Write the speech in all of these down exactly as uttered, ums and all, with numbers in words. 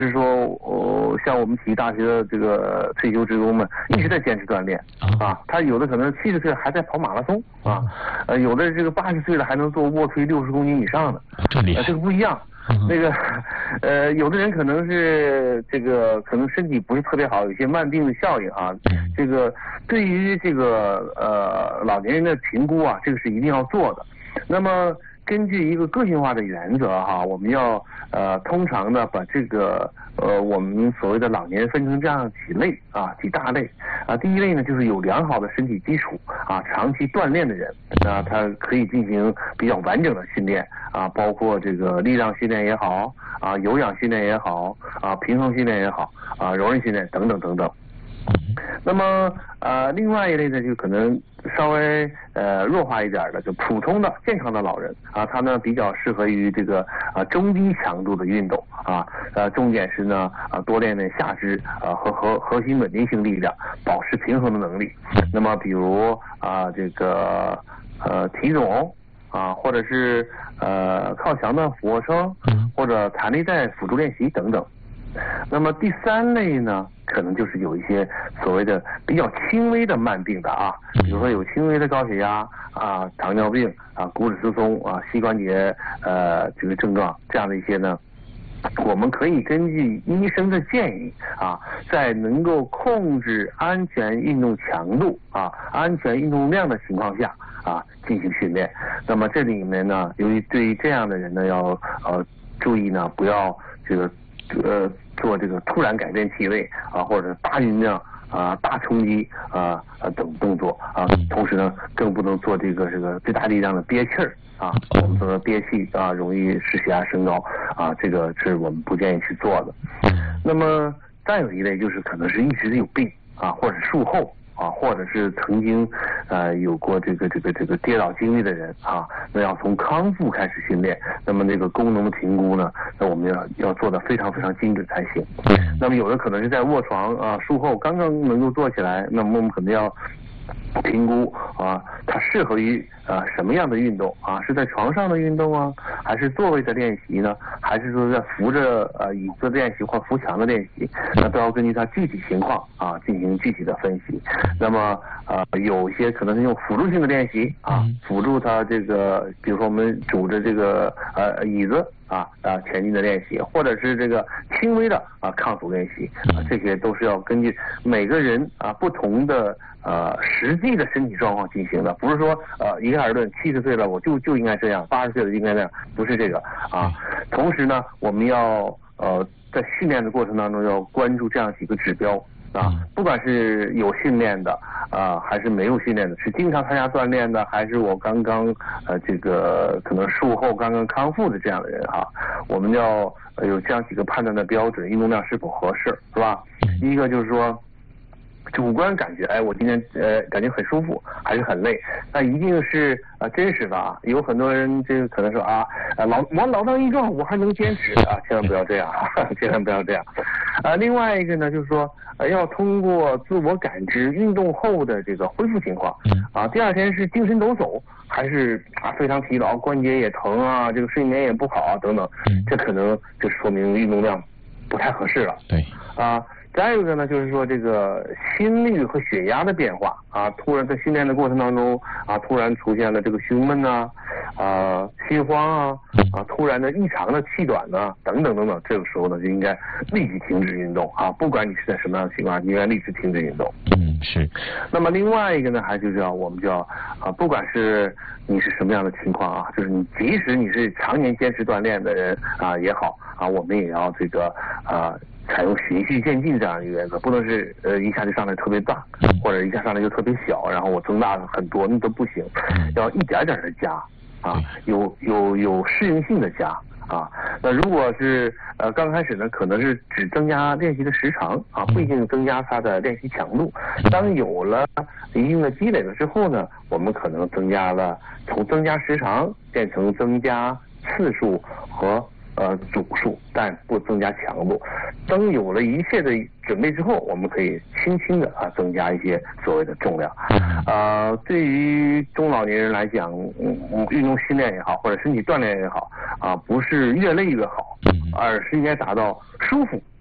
是说，呃，像我们体育大学的这个退休职工们一直在坚持锻炼啊，他有的可能七十岁还在跑马拉松啊，呃，有的这个八十岁了还能做卧推六十公斤以上的， 这厉害， 呃，这个不一样。那个，呃，有的人可能是这个，可能身体不是特别好，有些慢病的效应啊。这个对于这个呃老年人的评估啊，这个是一定要做的。那么根据一个个性化的原则哈，我们要呃通常呢把这个呃我们所谓的老年人分成这样几类啊几大类啊。第一类呢就是有良好的身体基础啊，长期锻炼的人，那他可以进行比较完整的训练啊，包括这个力量训练也好啊，有氧训练也好啊，平衡训练也好啊，柔韧训练等等等等。那么呃，另外一类呢，就可能稍微呃弱化一点的，就普通的健康的老人啊，他呢比较适合于这个啊中低强度的运动啊，呃，重点是呢啊多练练下肢啊和核核心稳定性力量，保持平衡的能力。那么比如啊这个呃体总啊，或者是呃靠墙的俯卧撑，或者弹力带辅助练习等等。那么第三类呢，可能就是有一些所谓的比较轻微的慢病的啊，比如说有轻微的高血压啊、糖尿病啊、骨质疏松啊、膝关节呃这个症状这样的一些呢，我们可以根据医生的建议啊，在能够控制安全运动强度啊、安全运动量的情况下啊进行训练。那么这里面呢，由于对于这样的人呢，要呃注意呢，不要这个呃做这个突然改变体位啊，或者大运量啊、大冲击啊啊等动作啊，同时呢，更不能做这个这个最大力量的憋气儿啊，我们说憋气啊，容易使血压升高啊，这个是我们不建议去做的。那么再有一类就是可能是一直有病啊，或者术后啊，或者是曾经呃有过这个这个这个跌倒经历的人啊，那要从康复开始训练，那么那个功能的评估呢，那我们要要做的非常非常精准才行。那么有的可能是在卧床啊，术后刚刚能够坐起来，那么我们可能要评估啊，它适合于啊什么样的运动啊？是在床上的运动啊，还是座位的练习呢？还是说在扶着呃椅子练习或扶墙的练习？那都要根据它具体情况啊进行具体的分析。那么呃有一些可能是用辅助性的练习啊，辅助它这个，比如说我们拄着这个呃椅子啊啊前进的练习，或者是这个轻微的啊抗阻练习啊，这些都是要根据每个人啊不同的呃实际的身体状况进行的，不是说呃一概而论，七十岁了我就就应该这样，八十岁了应该那样，不是这个啊。同时呢，我们要呃在训练的过程当中要关注这样几个指标啊，不管是有训练的啊，还是没有训练的，是经常参加锻炼的，还是我刚刚呃这个可能术后刚刚康复的这样的人哈，我们要有这样几个判断的标准，运动量是否合适，是吧？一个就是说主观感觉，哎，我今天呃感觉很舒服，还是很累，那一定是啊、呃、真实的啊。有很多人这个可能说啊，呃老我老当益壮，我还能坚持啊，千万不要这样，千万不要这样。啊、呃，另外一个呢，就是说呃要通过自我感知运动后的这个恢复情况，啊，第二天是精神抖擞，还是啊非常疲劳，关节也疼啊，这个睡眠也不好啊等等，这可能就说明运动量不太合适了。 对啊。再有一个呢，就是说这个心率和血压的变化啊，突然在训练的过程当中啊，突然出现了这个胸闷呐、啊、啊心慌啊、啊突然的异常的气短呐、等等等等，这个时候呢就应该立即停止运动啊，不管你是在什么样的情况，你应该立即停止运动。 嗯，是。 那么另外一个呢，还就是要我们就要啊，不管是你是什么样的情况啊，就是你即使你是常年坚持锻炼的人啊也好啊，我们也要这个啊。采用循序渐进这样一个原则，不能是呃一下就上来特别大，或者一下上来就特别小，然后我增大很多，那都不行，要一点点的加啊，有有有适应性的加啊。那如果是呃刚开始呢，可能是只增加练习的时长啊，不一定增加它的练习强度。当有了一定的积累了之后呢，我们可能增加了从增加时长变成增加次数和呃组数，但不增加强度。当有了一切的准备之后，我们可以轻轻的啊增加一些所谓的重量。啊，对于中老年人来讲，嗯，运动训练也好，或者身体锻炼也好，啊，不是越累越好，而是应该达到舒服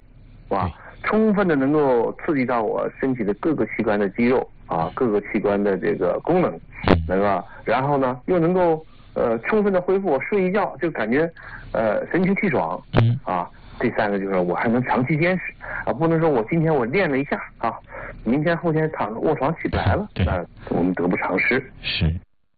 是吧？充分的能够刺激到我身体的各个器官的肌肉啊，各个器官的这个功能，能够，然后呢又能够呃充分的恢复，我睡一觉就感觉呃神清气爽，啊。第三个就是我还能长期坚持啊，不能说我今天我练了一下啊，明天后天躺卧床起不来了，那我们得不偿失。 是。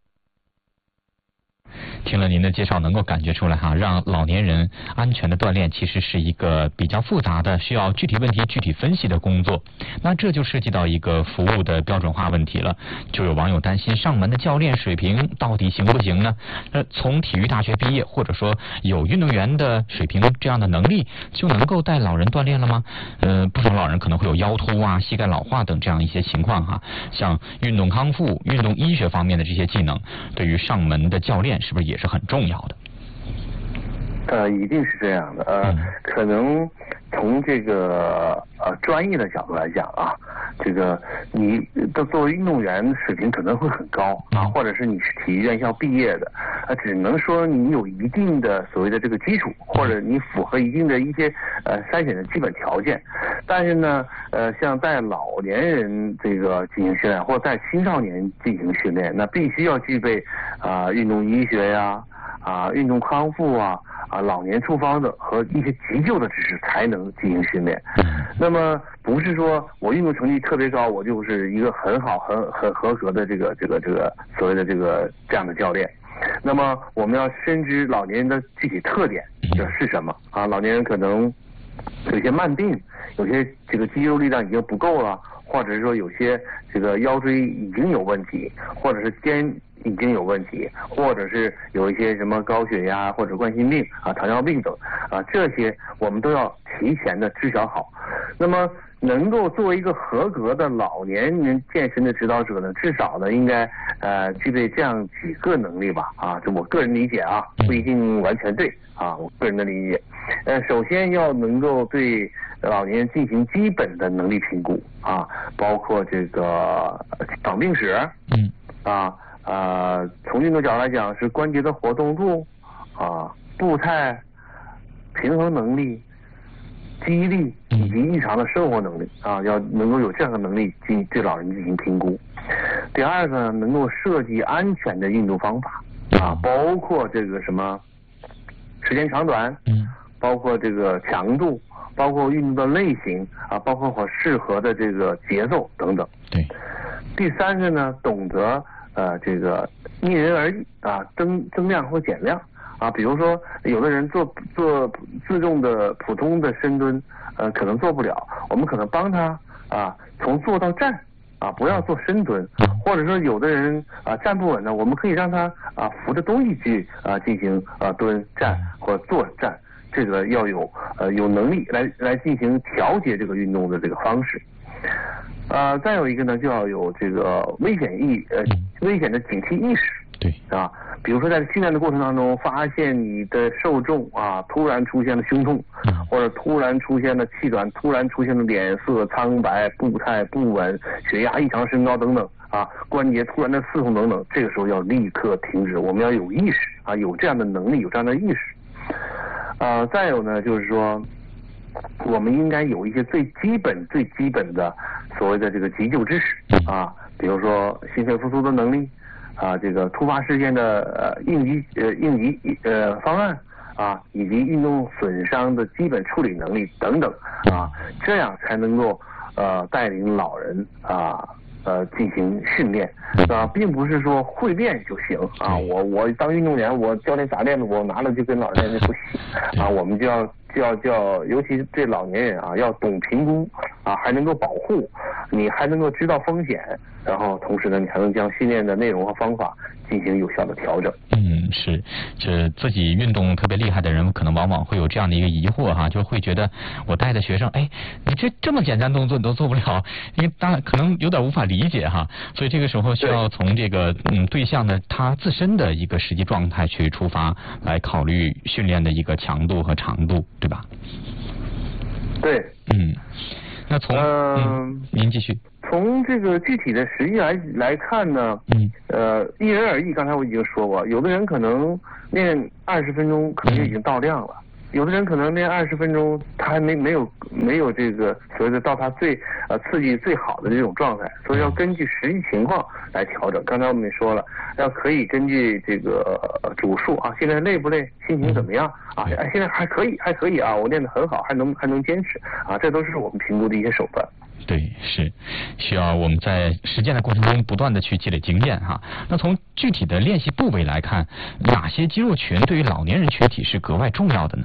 听了您的介绍，能够感觉出来哈，让老年人安全的锻炼其实是一个比较复杂的，需要具体问题具体分析的工作。那这就涉及到一个服务的标准化问题了。就有网友担心，上门的教练水平到底行不行呢？呃，从体育大学毕业，或者说有运动员的水平这样的能力，就能够带老人锻炼了吗？呃，不少老人可能会有腰突啊、膝盖老化等这样一些情况哈。像运动康复、运动医学方面的这些技能，对于上门的教练是不是也是很重要的？ 呃，一定是这样的。呃，嗯、可能从这个呃专业的角度来讲啊，这个你的作为运动员水平可能会很高啊，或者是你是体育院校毕业的，啊，只能说你有一定的所谓的这个基础，或者你符合一定的一些呃筛选的基本条件。但是呢，呃，像带老年人这个进行训练，或者带青少年进行训练，那必须要具备啊、呃、运动医学呀、啊运动康复啊。啊，老年处方的和一些急救的知识才能进行训练。那么不是说我运动成绩特别高，我就是一个很好、很很合格的这个这个这个所谓的这个这样的教练。那么我们要深知老年人的具体特点这是什么啊？老年人可能有些慢病，有些这个肌肉力量已经不够了，或者是说有些这个腰椎已经有问题，或者是肩已经有问题，或者是有一些什么高血压或者冠心病啊、糖尿病等啊，这些我们都要提前的知晓好。那么能够作为一个合格的老年人健身的指导者呢，至少呢应该呃具备这样几个能力吧啊，这我个人理解啊，不一定完全对啊，我个人的理解。呃，首先要能够对老年人进行基本的能力评估啊，包括这个长病史，嗯啊。呃，从运动角度来讲，是关节的活动度啊、步态、平衡能力、记忆力以及日常的生活能力啊，要能够有这样的能力进对老人进行评估。第二个，能够设计安全的运动方法啊，包括这个什么时间长短，嗯，包括这个强度，包括运动的类型啊，包括我适合的这个节奏等等。 对。 第三个呢，懂得。呃，这个因人而异啊，增增量或减量啊。比如说，有的人做做自重的普通的深蹲，呃，可能做不了，我们可能帮他啊，从坐到站啊，不要做深蹲，或者说有的人啊站不稳呢，我们可以让他啊扶着东西去啊进行啊蹲站或者坐站，这个要有呃有能力来来进行调节这个运动的这个方式。呃，再有一个呢，就要有这个危险意呃危险的警惕意识， 对啊，比如说在训练的过程当中，发现你的受众啊突然出现了胸痛，或者突然出现了气短，突然出现了脸色苍白、步态不稳、血压异常升高等等啊，关节突然的刺痛等等，这个时候要立刻停止，我们要有意识啊，有这样的能力，有这样的意识。呃，再有呢，就是说。我们应该有一些最基本、最基本的所谓的这个急救知识啊，比如说心肺复苏的能力啊，这个突发事件的呃应急呃应急呃方案啊，以及运动损伤的基本处理能力等等啊，这样才能够呃带领老人啊呃进行训练啊，并不是说会练就行啊。我我当运动员，我教练咋练的，我拿了就跟老人家不行啊，我们就要。就要叫，尤其是对老年人啊，要懂评估啊，还能够保护，你还能够知道风险，然后同时呢，你还能将训练的内容和方法进行有效的调整。 嗯，是，这自己运动特别厉害的人，可能往往会有这样的一个疑惑哈，就会觉得我带的学生，哎，你这这么简单动作你都做不了，因为当然可能有点无法理解哈，所以这个时候需要从这个嗯对象的他自身的一个实际状态去出发，来考虑训练的一个强度和长度。对吧？ 对， 嗯，那从嗯、 呃，您继续。 从这个具体的实际来来看呢，嗯，呃，因人而异。刚才我已经说过，有的人可能练二十分钟，可能就已经到量了， 有的人可能练二十分钟，他还没没有没有这个所谓的到他最呃刺激最好的这种状态，所以要根据实际情况来调整。刚才我们也说了，要可以根据这个呃主述啊，现在累不累，心情怎么样啊？哎，现在还可以，还可以啊，我练得很好，还能还能坚持啊，这都是我们评估的一些手段。 对，是需要我们在实践的过程中不断的去积累经验哈。那从具体的练习部位来看，哪些肌肉群对于老年人群体是格外重要的呢？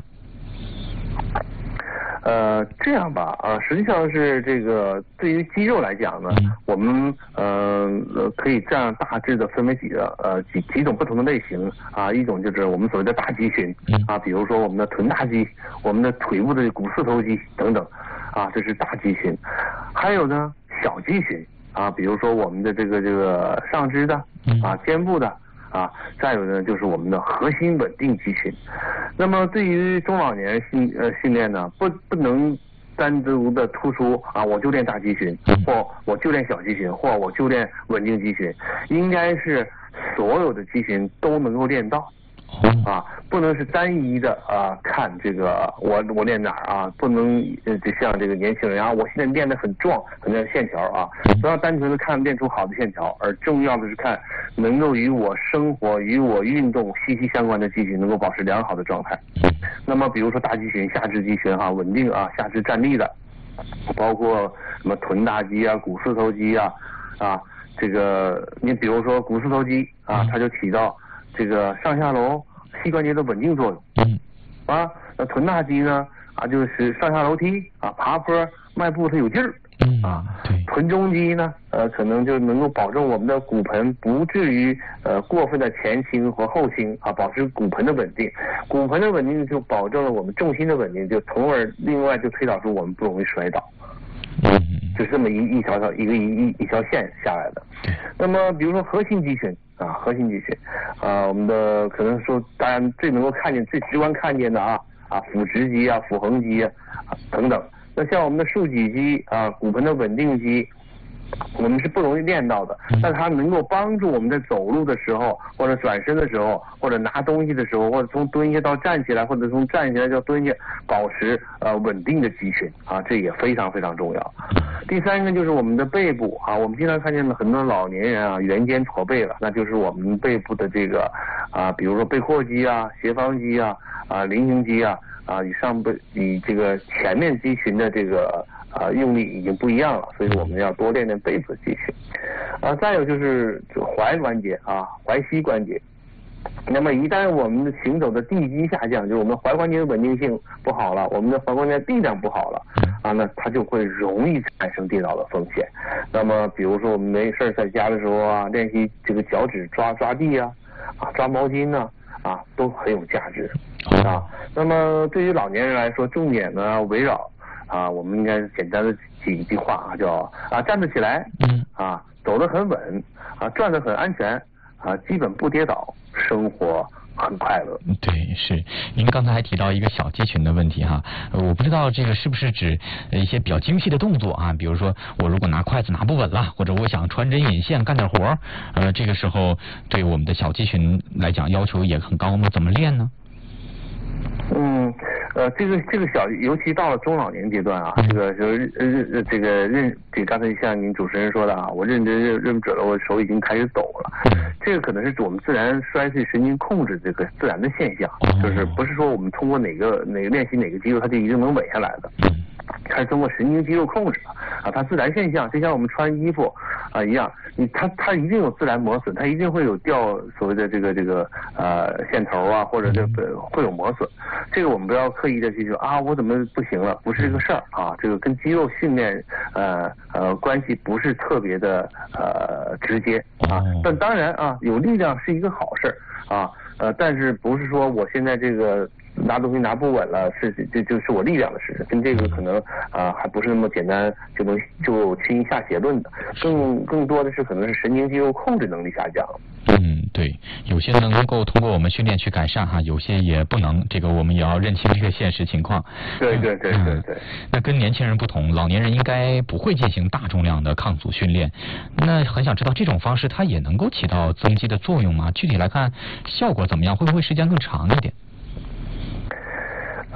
呃，这样吧，啊，实际上是这个对于肌肉来讲呢，嗯、我们呃可以这样大致的分为几个呃几几种不同的类型啊，一种就是我们所谓的大肌群啊，比如说我们的臀大肌、我们的腿部的股四头肌等等。啊，这是大肌群，还有呢小肌群啊，比如说我们的这个这个上肢的啊、肩部的啊，再有呢就是我们的核心稳定肌群。那么对于中老年训呃训练呢，不不能单独的突出啊，我就练大肌群，或我就练小肌群，或我就练稳定肌群，应该是所有的肌群都能够练到。啊，不能是单一的啊，看这个我我练哪儿啊，不能呃就像这个年轻人啊，我现在练得很壮，很练线条啊，不要单纯的看练出好的线条，而重要的是看能够与我生活、与我运动息息相关的肌群能够保持良好的状态。那么比如说大肌群、下肢肌群哈、啊，稳定啊，下肢站立的，包括什么臀大肌啊、股四头肌啊啊，这个你比如说股四头肌啊，它就起到这个上下楼膝关节的稳定作用，嗯，啊，那臀大肌呢，啊，就是上下楼梯啊，爬坡迈步它有劲儿，嗯，啊，对，臀中肌呢，呃，可能就能够保证我们的骨盆不至于呃过分的前倾和后倾啊，保持骨盆的稳定，骨盆的稳定就保证了我们重心的稳定，就从而另外就推导出我们不容易摔倒。嗯，就是这么一一条条一个一一一条线下来的。那么比如说核心肌群啊，核心肌群啊，我们的可能说大家最能够看见、最直观看见的啊啊，腹直肌啊、腹横肌啊等等。那像我们的竖脊肌啊、骨盆的稳定肌，我们是不容易练到的，但它能够帮助我们在走路的时候，或者转身的时候，或者拿东西的时候，或者从蹲下到站起来，或者从站起来到蹲下，保持呃稳定的肌群啊，这也非常非常重要。第三个就是我们的背部啊，我们经常看见了很多老年人啊圆肩驼背了，那就是我们背部的这个啊，比如说背阔肌啊、斜方肌啊、啊菱形肌啊啊，与上背与这个前面肌群的这个。啊，用力已经不一样了，所以我们要多练练背部的肌群。啊，再有就是踝关节啊，踝膝关节。那么一旦我们的行走的地基下降，就是我们踝关节的稳定性不好了，我们的踝关节力量不好了，啊，那它就会容易产生跌倒的风险。那么比如说我们没事在家的时候啊，练习这个脚趾抓抓地啊，啊抓毛巾呢、啊，啊都很有价值啊。那么对于老年人来说，重点呢围绕。啊，我们应该简单的几句话啊，叫啊站得起来，嗯，啊走得很稳，啊转得很安全，啊基本不跌倒，生活很快乐。 对，是。您刚才还提到一个小肌群的问题哈，呃、我不知道这个是不是指一些比较精细的动作啊，比如说我如果拿筷子拿不稳了，或者我想穿针引线干点活，呃，这个时候对我们的小肌群来讲要求也很高吗？怎么练呢？ 嗯，呃，这个这个小，尤其到了中老年阶段啊，这个就是呃这个认，这刚才像您主持人说的啊，我认真认认不准了，我手已经开始抖了。这个可能是我们自然衰退神经控制这个自然的现象，就是不是说我们通过哪个哪个练习哪个肌肉它就一定能稳下来的。它是通过神经肌肉控制的啊，它自然现象就像我们穿衣服啊一样，你它它一定有自然磨损，它一定会有掉所谓的这个这个呃线头啊，或者这个会有磨损，这个我们不要刻意的去说啊我怎么不行了，不是这个事儿啊，这个跟肌肉训练呃呃关系不是特别的呃直接啊，但当然啊有力量是一个好事啊，呃但是不是说我现在这个。拿东西拿不稳了，是这就是我力量的事实，跟这个可能啊、呃、还不是那么简单就能就轻易下结论的，更更多的是可能是神经肌肉控制能力下降。 嗯，对，有些能够通过我们训练去改善哈，有些也不能，这个我们也要认清这个现实情况。 对对对对对、嗯。 那跟年轻人不同，老年人应该不会进行大重量的抗阻训练。那很想知道这种方式它也能够起到增肌的作用吗？具体来看效果怎么样？会不会时间更长一点？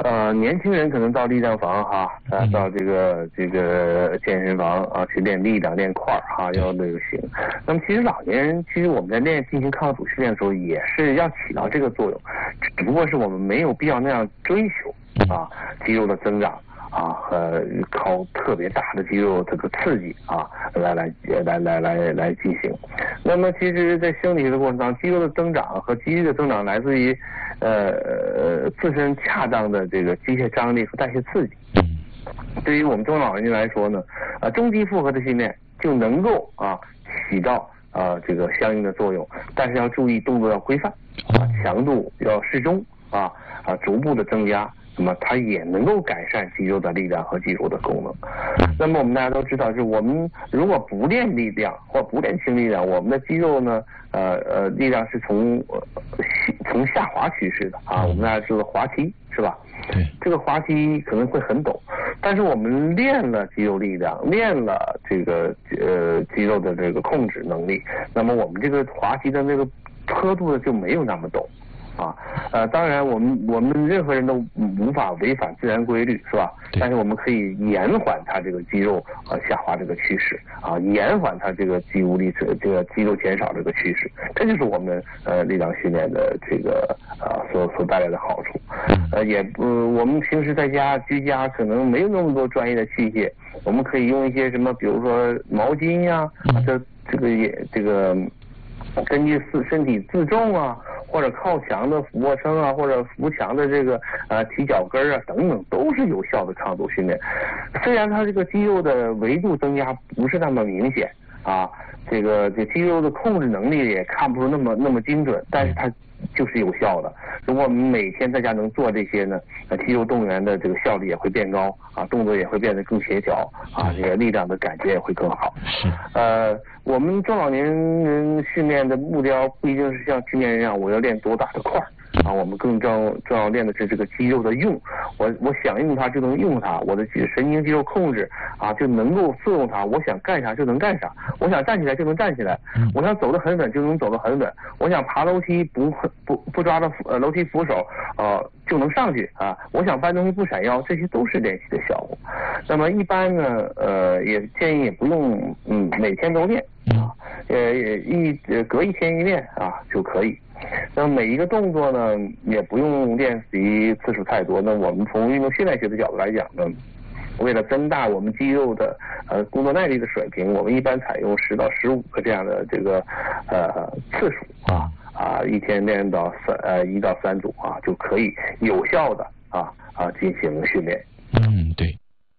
呃，年轻人可能到力量房哈，啊，到这个这个健身房啊去练力量、练块儿哈，要那个行。那么其实老年人，其实我们在练进行抗阻训练的时候，也是要起到这个作用，只不过是我们没有必要那样追求啊肌肉的增长。啊，呃，靠特别大的肌肉这个刺激啊，来来来来来来进行。那么，其实，在生理学的过程当中，肌肉的增长和肌力的增长来自于呃自身恰当的这个机械张力和代谢刺激。对于我们中老年人来说呢，啊，中低负荷的训练就能够啊起到啊这个相应的作用，但是要注意动作要规范，啊，强度要适中，啊啊逐步的增加。那么它也能够改善肌肉的力量和肌肉的功能。那么我们大家都知道，就是我们如果不练力量或不练轻力量，我们的肌肉呢，呃呃，力量是从呃从下滑趋势的啊。我们大家知道滑梯是吧？ 对。 这个滑梯可能会很陡，但是我们练了肌肉力量，练了这个呃肌肉的这个控制能力，那么我们这个滑梯的那个坡度呢就没有那么陡。啊，呃，当然，我们我们任何人都无法违反自然规律，是吧？但是我们可以延缓它这个肌肉呃下滑这个趋势，啊，延缓它这个肌无力这这个肌肉减少这个趋势，这就是我们呃力量训练的这个啊所所带来的好处。呃，也不、呃，我们平时在家居家可能没有那么多专业的器械，我们可以用一些什么，比如说毛巾呀、啊，这这个也这个根据自身体自重啊。或者靠墙的俯卧撑啊，或者扶墙的这个呃提脚跟啊等等，都是有效的抗阻训练。虽然它这个肌肉的维度增加不是那么明显啊，这个这肌肉的控制能力也看不出那么那么精准，但是它就是有效的。如果我们每天在家能做这些呢，呃，肌肉动员的这个效率也会变高啊，动作也会变得更协调啊，这个力量的感觉也会更好。呃，我们中老年人训练的目标不一定是像青年人一样，我要练多大的块儿。啊，我们更重要重要练的是这个肌肉的用，我我想用它就能用它，我的神经肌肉控制啊就能够作用它，我想干啥就能干啥，我想站起来就能站起来，我想走得很稳就能走得很稳，我想爬楼梯不不不抓着呃楼梯扶手呃就能上去啊，我想搬东西不闪腰，这些都是练习的效果。那么一般呢呃也建议也不用嗯每天都练啊，呃一呃隔一天一练啊就可以。那每一个动作呢，也不用练习次数太多。那我们从运动训练学的角度来讲呢，为了增大我们肌肉的呃工作耐力的水平，我们一般采用十到十五个这样的这个呃次数啊啊，一天练到三呃一到三组啊，就可以有效的啊啊进行训练。 嗯，对。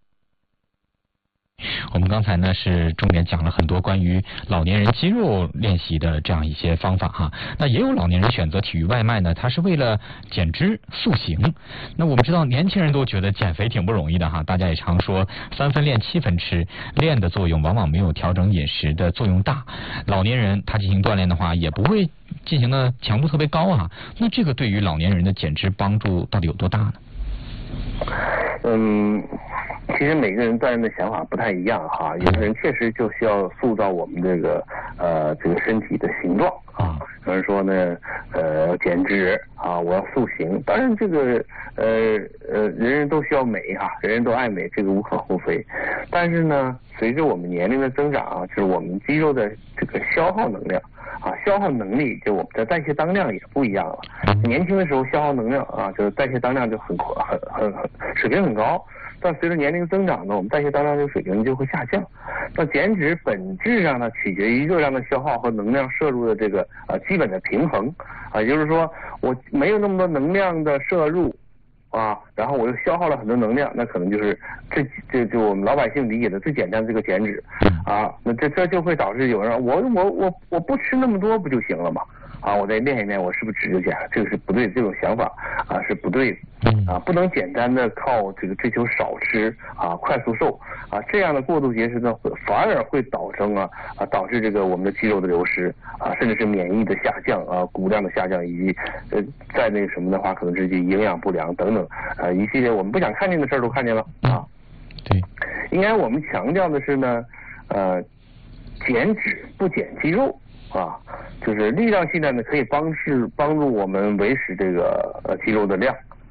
我们刚才呢是重点讲了很多关于老年人肌肉练习的这样一些方法哈。那也有老年人选择体育外卖呢，他是为了减脂塑形。那我们知道年轻人都觉得减肥挺不容易的哈，大家也常说三分练七分吃，练的作用往往没有调整饮食的作用大。老年人他进行锻炼的话，也不会进行的强度特别高啊。那这个对于老年人的减脂帮助到底有多大呢？ 嗯。其实每个人锻炼的想法不太一样哈，有的人确实就需要塑造我们这个呃这个身体的形状啊，有人说呢呃减脂啊，我要塑形，当然这个呃呃人人都需要美哈，人人都爱美，这个无可厚非。但是呢，随着我们年龄的增长啊，就是我们肌肉的这个消耗能量啊，消耗能力就我们的代谢当量也不一样了。年轻的时候消耗能量啊，就是代谢当量就很很很很水平很高。但随着年龄增长呢，我们代谢当量这个水平就会下降。那减脂本质上呢，取决于热量的消耗和能量摄入的这个呃基本的平衡啊，也就是说我没有那么多能量的摄入啊，然后我又消耗了很多能量，那可能就是这这就我们老百姓理解的最简单的这个减脂啊，那这这就会导致有人我我我我不吃那么多不就行了吗？啊，我再练一练，我是不是脂就减了？这个是不对，这种想法啊是不对的啊，不能简单的靠这个追求少吃啊，快速瘦啊，这样的过度节食呢，会反而会导成啊啊导致这个我们的肌肉的流失啊，甚至是免疫的下降啊，骨量的下降，以及呃再那个什么的话，可能是营养不良等等啊一系列我们不想看见的事儿都看见了啊。 对， 应该我们强调的是呢，呃，减脂不减肌肉。啊，就是力量训练呢，可以帮助帮助我们维持这个呃肌肉的量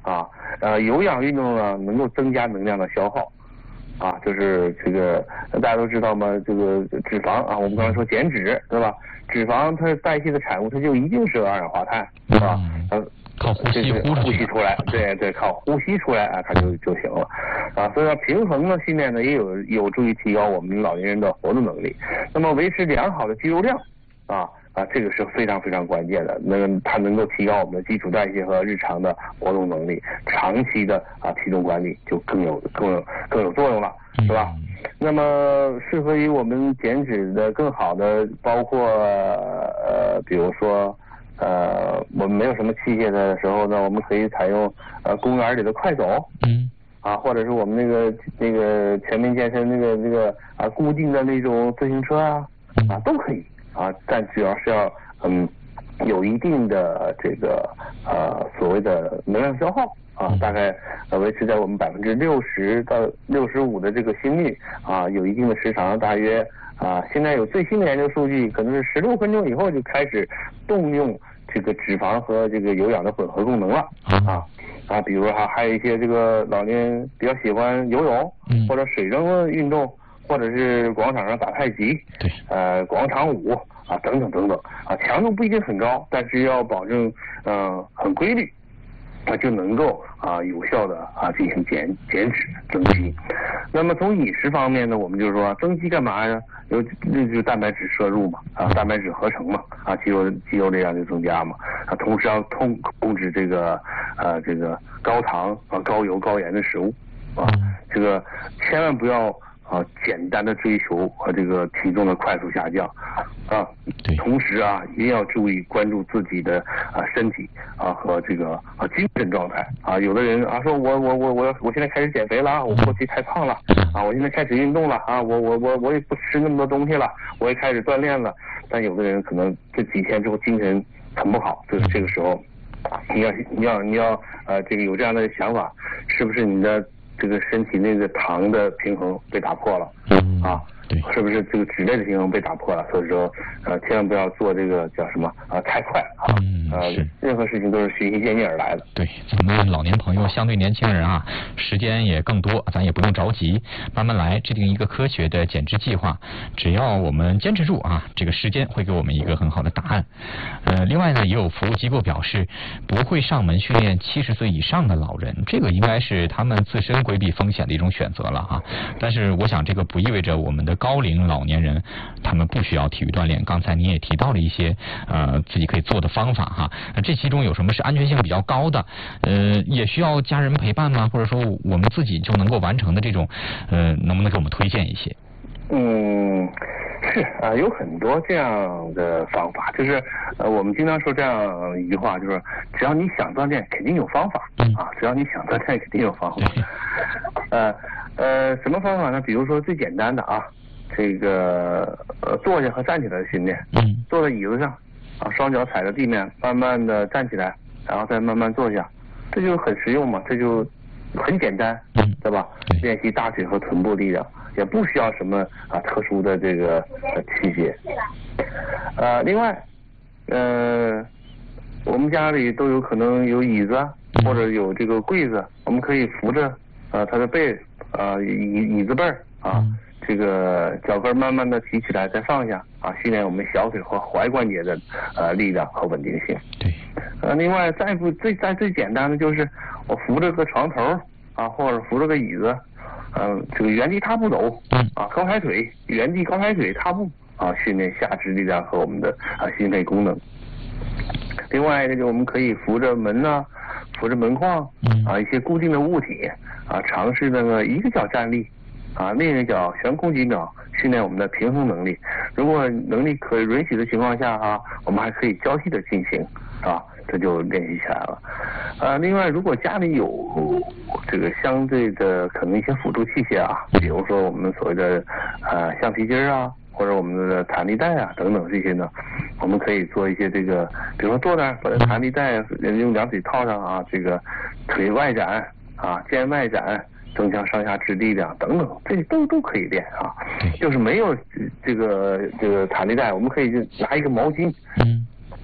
啊，呃，有氧运动呢能够增加能量的消耗，啊，就是这个大家都知道嘛，这个脂肪啊，我们刚才说减脂，对吧？脂肪它代谢的产物，它就一定是二氧化碳，是吧？呃， 靠呼吸呼呼吸出来，对对，靠呼吸出来啊，它就就行了，啊，所以说平衡的训练呢，也有有助于提高我们老年人的活动能力。那么维持良好的肌肉量，啊。啊，这个是非常非常关键的，那个它能够提高我们的基础代谢和日常的活动能力，长期的啊体重管理就更有更有更有作用了，是吧？那么适合于我们减脂的更好的，包括呃，比如说呃，我们没有什么器械的时候呢，我们可以采用呃公园里的快走，嗯，啊，或者是我们那个那个全民健身那个那个啊固定的那种自行车啊，啊都可以。啊，但主要是要嗯有一定的这个呃所谓的能量消耗啊，大概呃维持在我们百分之六十到六十五的这个心率啊，有一定的时长，大约啊现在有最新的研究数据，可能是十六分钟以后就开始动用这个脂肪和这个有氧的混合功能了啊啊，比如哈还有一些这个老年人比较喜欢游泳或者水上运动。或者是广场上打太极， 对， 呃，广场舞啊，等等等等啊，强度不一定很高，但是要保证呃很规律，它就能够啊有效的啊进行减减脂增肌。那么从饮食方面呢，我们就是说增肌干嘛呀？有那就是蛋白质摄入嘛，啊，蛋白质合成嘛，啊，肌肉肌肉力量就增加嘛，啊，同时要控控制这个呃这个高糖啊高油高盐的食物啊，这个千万不要。啊，简单的追求和这个体重的快速下降，啊，同时啊，一定要注意关注自己的啊身体啊和这个啊精神状态啊。有的人啊说我我我我我现在开始减肥了，我过去太胖了啊，我现在开始运动了啊，我我我我也不吃那么多东西了，我也开始锻炼了。但有的人可能这几天之后精神很不好，就是这个时候，你要你要你要呃这个有这样的想法，是不是你的？这个身体内的糖的平衡被打破了，嗯啊，对，是不是这个脂类的平衡被打破了？所以说，呃，千万不要做这个叫什么啊，太快啊，嗯、呃，任何事情都是循序渐进而来的。 对，咱们老年朋友相对年轻人啊，时间也更多，咱也不用着急，慢慢来，制定一个科学的减脂计划。只要我们坚持住啊，这个时间会给我们一个很好的答案。呃，另外呢，也有服务机构表示不会上门训练七十岁以上的老人，这个应该是他们自身规避风险的一种选择了哈。但是我想这个不意味着我们的高龄老年人他们不需要体育锻炼。刚才你也提到了一些呃自己可以做的方法哈，那这其中有什么是安全性比较高的？呃，也需要家人陪伴吗？或者说我们自己就能够完成的这种，呃，能不能给我们推荐一些？ 嗯，是啊，有很多这样的方法，就是呃，我们经常说这样一句话，就是只要你想锻炼，肯定有方法啊，只要你想锻炼，肯定有方法。呃呃，什么方法呢？比如说最简单的啊，这个呃坐下和站起来的训练，嗯，坐在椅子上啊，双脚踩着地面，慢慢的站起来，然后再慢慢坐下，这就很实用嘛，这就很简单，嗯，对吧？练习大腿和臀部力量。也不需要什么啊特殊的这个呃器械，呃，另外，呃，我们家里都有可能有椅子或者有这个柜子，我们可以扶着呃它的背啊椅椅子背儿啊，这个脚跟慢慢的提起来再放下啊，训练我们小腿和踝关节的呃力量和稳定性。对。呃，另外再不最再最简单的就是我扶着个床头啊，或者扶着个椅子。嗯，这个原地踏步走，啊，高抬腿，原地高抬腿踏步，啊，训练下肢力量和我们的啊心肺功能。另外，这个我们可以扶着门呐、啊，扶着门框，啊，一些固定的物体，啊，尝试那个一个脚站立，啊，另一个脚悬空几秒，训练我们的平衡能力。如果能力可允许的情况下哈、啊，我们还可以交替的进行，啊。这就练习起来了，呃，另外，如果家里有这个相对的可能一些辅助器械啊，比如说我们所谓的呃橡皮筋啊，或者我们的弹力带啊等等这些呢，我们可以做一些这个，比如说坐那儿把这弹力带用两腿套上啊，这个腿外展啊，肩外展，增强上下肢力量等等，这都都可以练啊。就是没有这个这个弹力带，我们可以就拿一个毛巾。嗯。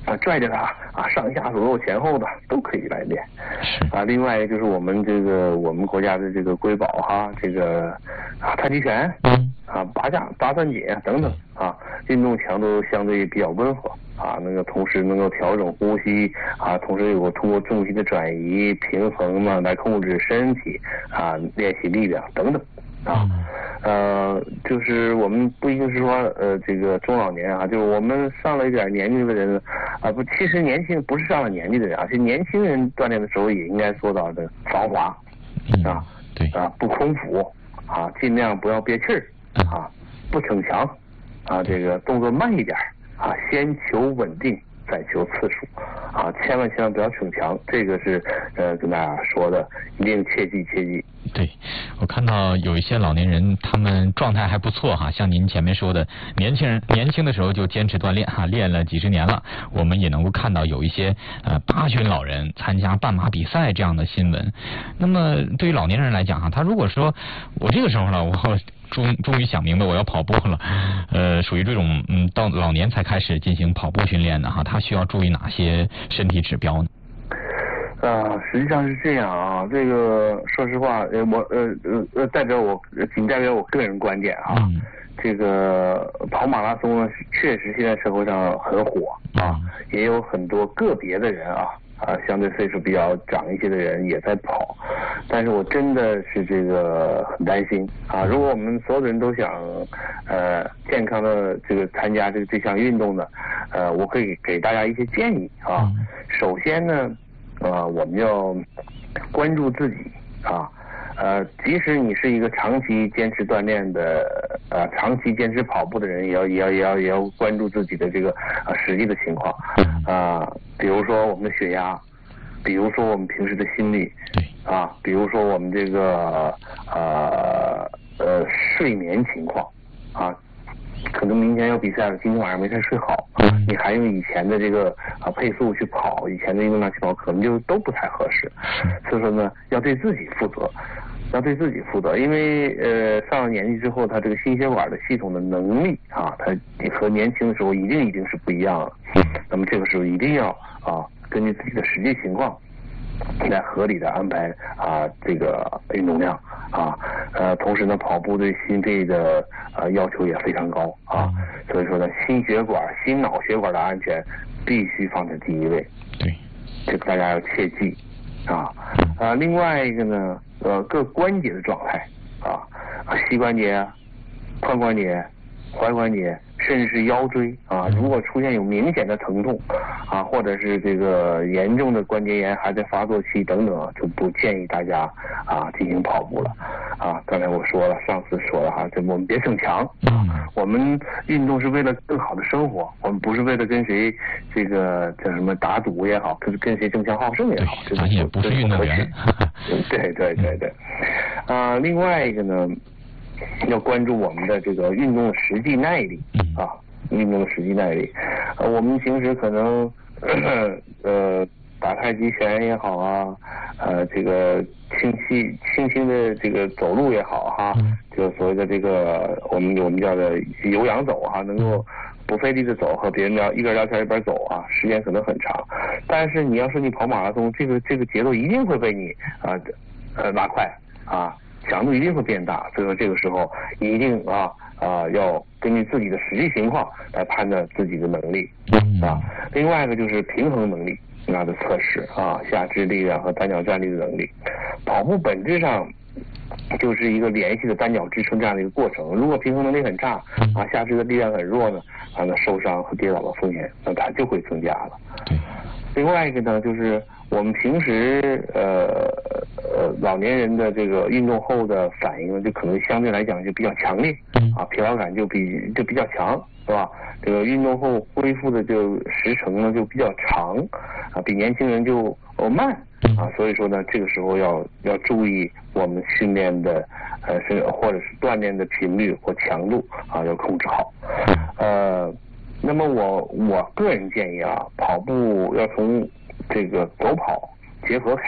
啊拽着他啊上下左右前后的都可以来练。啊，另外就是我们这个我们国家的这个瑰宝哈，这个啊太极拳，啊八架八段锦等等啊，运动强度相对比较温和。啊，那个同时能够调整呼吸啊，同时有通过重心的转移、平衡呢来控制身体啊，练习力量等等啊，呃，就是我们不一定是说呃这个中老年啊，就是我们上了一点年纪的人啊，不，其实年轻不是上了年纪的人啊，是年轻人锻炼的时候也应该做到的防滑啊， 对啊，不空腹啊，尽量不要憋气儿啊，不逞强啊，这个动作慢一点。啊，先求稳定，再求次数，啊，千万千万不要逞强，这个是呃跟大家说的，一定切记切记。 对，我看到有一些老年人，他们状态还不错哈，像您前面说的，年轻人年轻的时候就坚持锻炼哈，练了几十年了，我们也能够看到有一些呃八旬老人参加半马比赛这样的新闻。那么对于老年人来讲哈，他如果说我这个时候呢，我终终于想明白我要跑步了，呃，属于这种嗯到老年才开始进行跑步训练的哈，他需要注意哪些身体指标呢？ 啊，实际上是这样啊，这个说实话，呃，我呃呃呃，代表我仅代表我个人观点啊，嗯、这个跑马拉松呢，确实现在社会上很火啊，嗯、也有很多个别的人啊。啊，相对岁数比较长一些的人也在跑，但是我真的是这个很担心啊！如果我们所有的人都想呃健康的这个参加这个这项运动呢，呃，我可以给大家一些建议啊。首先呢，呃，我们要关注自己啊。呃，即使你是一个长期坚持锻炼的，呃，长期坚持跑步的人，也要也要也要也要关注自己的这个呃实际的情况，啊、呃，比如说我们的血压，比如说我们平时的心率，啊，比如说我们这个呃呃睡眠情况，啊。可能明天要比赛了，今天晚上没太睡好，你还用以前的这个啊配速去跑，以前的运动量去跑，可能就都不太合适。所以说呢，要对自己负责，要对自己负责，因为呃上了年纪之后，他这个心血管的系统的能力啊，它和年轻的时候一定一定是不一样的。那么这个时候一定要啊根据自己的实际情况，来合理的安排啊这个运动量啊，呃，同时呢，跑步对心肺的呃要求也非常高啊，所以说呢，心血管、心脑血管的安全必须放在第一位。 对， 这个大家要切记啊。啊，另外一个呢，呃，各关节的状态啊，膝关节、髋关节、踝关节，甚至是腰椎啊，如果出现有明显的疼痛啊，或者是这个严重的关节炎还在发作期等等，就不建议大家啊进行跑步了啊。刚才我说了，上次说了哈，这我们别逞强啊，我们运动是为了更好的生活，我们不是为了跟谁这个叫什么打赌也好，跟跟谁争强好胜也好，这咱也不是运动员。 对对对对，啊，另外一个呢，要关注我们的这个运动的实际耐力啊，运动的实际耐力。呃，我们平时可能呃打太极拳也好啊，呃这个轻轻轻轻的这个走路也好哈，就所谓的这个我们我们叫的有氧走哈，能够不费力的走，和别人聊一边聊天一边走啊，时间可能很长。但是你要说你跑马拉松，这个这个节奏一定会被你啊呃拉快啊。强度一定会变大，所以说这个时候一定啊啊要根据自己的实际情况来判断自己的能力啊。另外一个就是平衡能力啊的测试啊，下肢力量和单脚站立的能力。跑步本质上就是一个连续的单脚支撑这样的一个过程。如果平衡能力很差啊，下肢的力量很弱呢，啊那受伤和跌倒的风险那它就会增加了。另外一个呢，就是我们平时呃呃老年人的这个运动后的反应呢，就可能相对来讲就比较强烈啊，疲劳感就比就比较强，是吧？这个运动后恢复的就时程呢就比较长啊，比年轻人就呃慢啊，所以说呢，这个时候要要注意我们训练的呃是或者是锻炼的频率或强度啊，要控制好。呃，那么我我个人建议啊，跑步要从这个走跑结合开始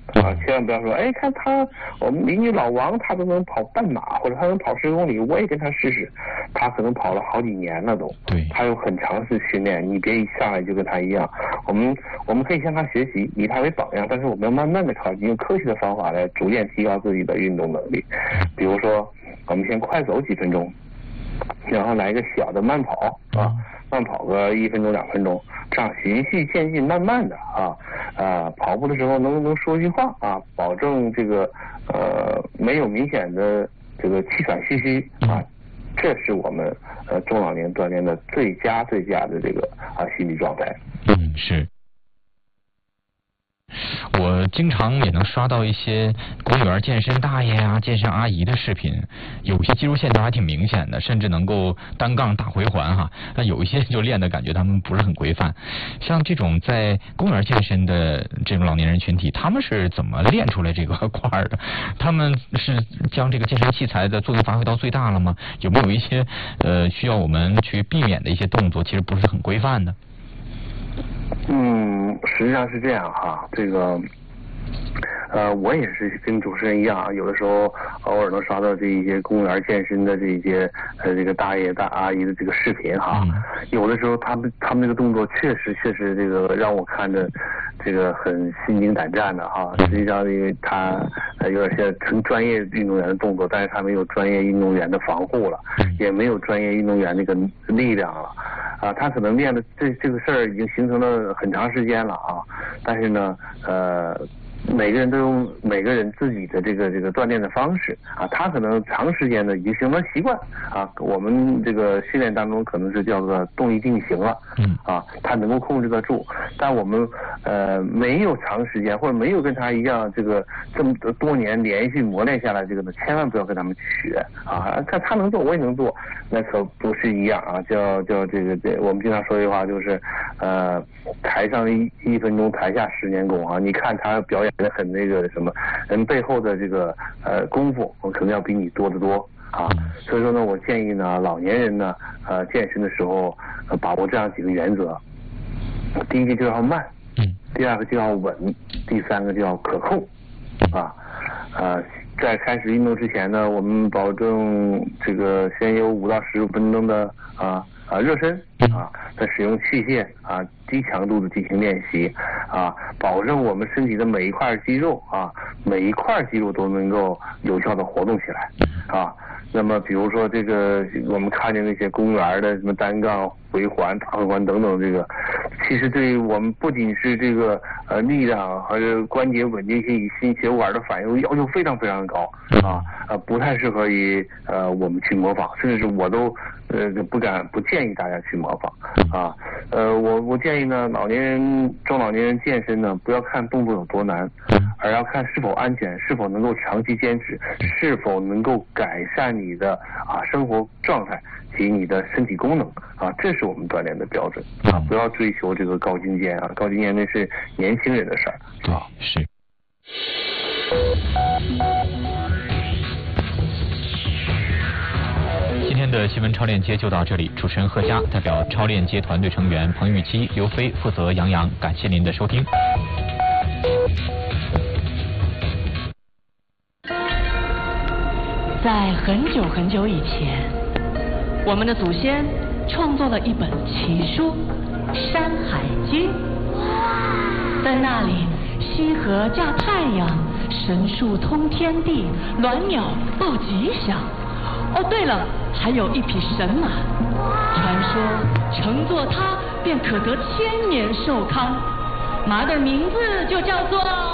啊，千万不要说，哎，看他，我们邻居老王他都能跑半马，或者他能跑十公里，我也跟他试试。他可能跑了好几年了都， 对， 他有很长时训练，你别一上来就跟他一样。我们我们可以向他学习，以他为榜样，但是我们要慢慢的靠近，用科学的方法来逐渐提高自己的运动能力。比如说，我们先快走几分钟，然后来一个小的慢跑啊。慢跑个一分钟两分钟，这样循序渐进，慢慢的啊啊，跑步的时候能能说句话啊，保证这个呃没有明显的这个气喘吁吁啊，这是我们呃中老年锻炼的最佳最佳的这个啊心理状态。 嗯，是。我经常也能刷到一些公园健身大爷啊、健身阿姨的视频，有些肌肉线条还挺明显的，甚至能够单杠大回环哈。但有一些就练的感觉他们不是很规范。像这种在公园健身的这种老年人群体，他们是怎么练出来这个块的？他们是将这个健身器材的作用发挥到最大了吗？有没有一些呃需要我们去避免的一些动作，其实不是很规范的？ 嗯，实际上是这样哈，这个，呃，我也是跟主持人一样，有的时候偶尔能刷到这一些公园健身的这一些呃这个大爷大阿姨的这个视频哈，嗯、有的时候他们他们这个动作确实确实这个让我看着这个很心惊胆战的哈。实际上因为他呃有点像纯专业运动员的动作，但是他没有专业运动员的防护了，也没有专业运动员那个力量了。啊，他可能练的这这个事儿已经形成了很长时间了啊，但是呢，呃，每个人都有每个人自己的这个这个锻炼的方式啊，他可能长时间的已经形成习惯啊，我们这个训练当中可能是叫做动一定型了，嗯啊，他能够控制得住，但我们呃没有长时间或者没有跟他一样这个这么多年连续磨练下来，这个呢千万不要跟他们学啊，看他能做我也能做，那可不是一样啊，叫叫这个这我们经常说一句话就是呃台上一一分钟，台下十年功啊，你看他表演的很那个什么，人背后的这个呃功夫，我可能要比你多得多啊。所以说呢，我建议呢，老年人呢，呃，健身的时候、呃、把握这样几个原则。第一个就要慢，第二个就要稳，第三个就要可控啊。呃，在开始运动之前呢，我们保证这个先有五到十分钟的啊。啊，热身啊，再使用器械啊，低强度的进行练习啊，保证我们身体的每一块肌肉啊，每一块肌肉都能够有效的活动起来啊。那么，比如说这个，我们看见那些公园的什么单杠、回环、大回环等等，这个其实对于我们不仅是这个呃力量和关节稳定性与心血管的反应要求非常非常高啊，呃不太适合于呃我们去模仿，甚至是我都呃不敢不建议大家去模仿啊。呃我我建议呢，老年人中老年人健身呢，不要看动作有多难，而要看是否安全，是否能够长期坚持，是否能够改善你的啊生活状态及你的身体功能啊，这是我们锻炼的标准啊！不要追求这个高精尖啊，高精尖那是年轻人的事儿啊。 是。今天的新闻超链接就到这里，主持人贺佳代表超链接团队成员彭玉琪、刘飞负责杨洋，感谢您的收听。 在很久很久以前，我们的祖先创作了一本奇书《山海经》。在那里，西河架太阳，神树通天地，鸾鸟报吉祥。哦，对了，还有一匹神马，传说乘坐它便可得千年寿康。马的名字就叫做